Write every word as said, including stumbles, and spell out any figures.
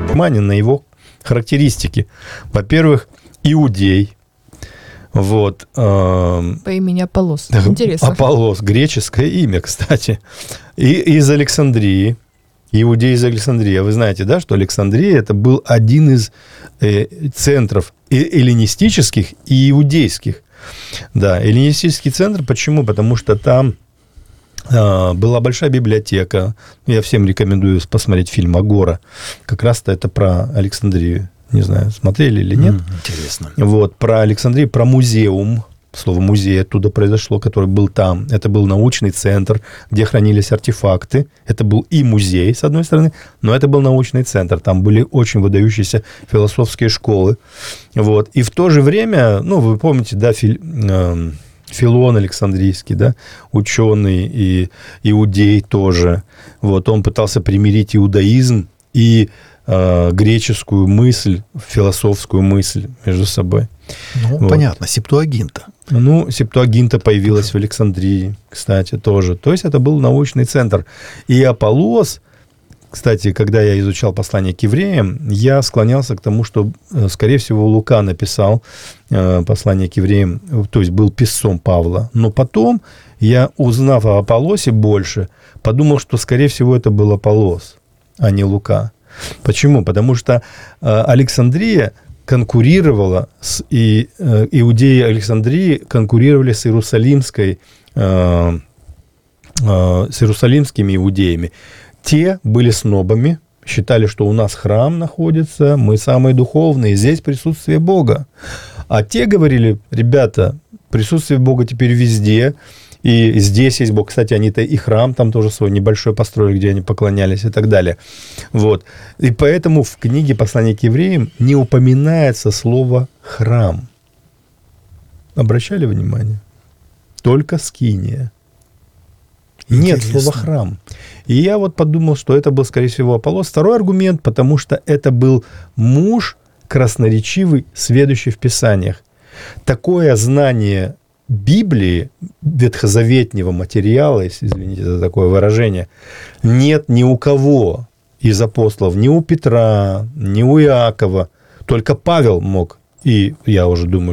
внимание на его характеристики. Во-первых, иудей. Вот, э, по имени Аполлос. Интересно. Аполлос, греческое имя, кстати. И из Александрии. Иудей из Александрии. Вы знаете, да, что Александрия это был один из э, центров эллинистических и иудейских. Да, эллинистический центр. Почему? Потому что там э, была большая библиотека. Я всем рекомендую посмотреть фильм «Агора». Как раз-то это про Александрию. Не знаю, смотрели или нет. Mm, интересно. Вот, про Александрию, про музеум. Слово «музей» оттуда произошло, который был там. Это был научный центр, где хранились артефакты. Это был и музей, с одной стороны, но это был научный центр. Там были очень выдающиеся философские школы. Вот. И в то же время, ну, вы помните, да, Фил, э, Филон Александрийский, да, ученый и иудей тоже. Вот. Он пытался примирить иудаизм и э, греческую мысль, философскую мысль между собой. Ну, вот. Понятно, Септуагинта. Ну, Септуагинта появилась тоже в Александрии, кстати, тоже. То есть это был научный центр. И Аполлос, кстати, когда я изучал послание к евреям, я склонялся к тому, что, скорее всего, Лука написал послание к евреям, то есть был писцом Павла. Но потом я, узнав о Аполлосе больше, подумал, что, скорее всего, это был Аполлос, а не Лука. Почему? Потому что Александрия конкурировала с и, э, иудеи Александрии конкурировали с иерусалимской э, э, с иерусалимскими иудеями. Те были снобами, считали, что у нас храм находится, мы самые духовные, здесь присутствие Бога. А те говорили: ребята, присутствие Бога теперь везде, и здесь есть Бог. Кстати, они-то и храм там тоже свой небольшой построили, где они поклонялись и так далее. Вот. И поэтому в книге «Послание к евреям» не упоминается слово «храм». Обращали внимание? Только скиния. Нет слова «храм». И я вот подумал, что это был, скорее всего, Аполлос. Второй аргумент, потому что это был муж красноречивый, сведущий в Писаниях. Такое знание Библии, ветхозаветнего материала, если, извините за такое выражение, нет ни у кого из апостолов, ни у Петра, ни у Иакова. Только Павел мог, и я уже думаю,